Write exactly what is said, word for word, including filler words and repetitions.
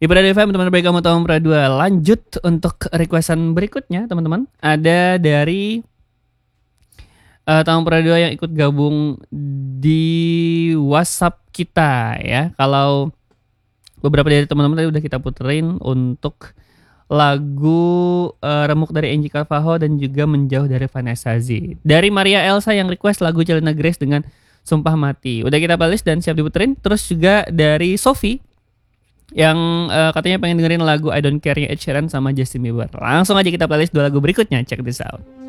Di Pradu F M teman-teman baik kamu tahun Pradu dua. Lanjut untuk requestan berikutnya teman-teman. Ada dari uh, tahun Pradu dua yang ikut gabung di WhatsApp kita ya. Kalau beberapa dari teman-teman tadi udah kita puterin untuk lagu uh, Remuk dari Angie Carvalho dan juga Menjauh dari Vanessa Z. Dari Maria Elsa yang request lagu Celana Grace dengan Sumpah Mati. Udah kita playlist dan siap diputerin. Terus juga dari Sophie yang uh, katanya pengen dengerin lagu I Don't Care-nya Ed Sheeran sama Justin Bieber. Langsung aja kita playlist dua lagu berikutnya. Check this out.